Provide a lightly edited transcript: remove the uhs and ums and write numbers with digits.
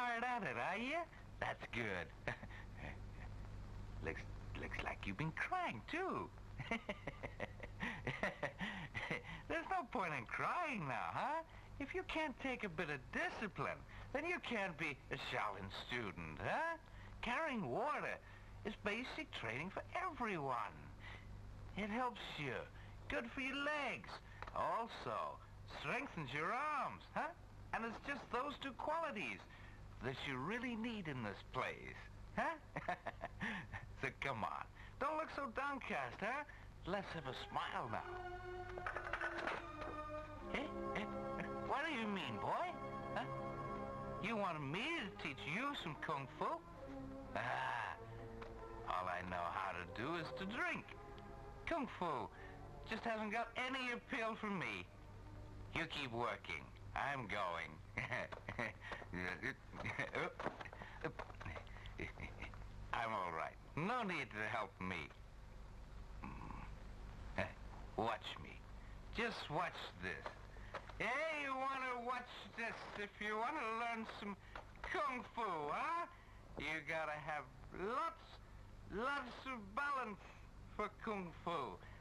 hard at it, are you? That's good. Looks like you've been crying, too. There's no point in crying now, huh? If you can't take a bit of discipline, then you can't be a Shaolin student, huh? Carrying water is basic training for everyone. It helps you. Good for your legs. Also, strengthens your arms, huh? And it's just those two qualities that you really need in this place, huh? So come on. Don't look so downcast, huh? Let's have a smile now. What do you mean, boy? Huh? You want me to teach you some kung fu? Ah, all I know how to do is to drink. Kung fu just hasn't got any appeal for me. You keep working. I'm going. I'm all right. No need to help me. Watch me. Just watch this. Hey, you want to watch this if you want to learn some kung fu, huh? You gotta have lots of balance for kung fu.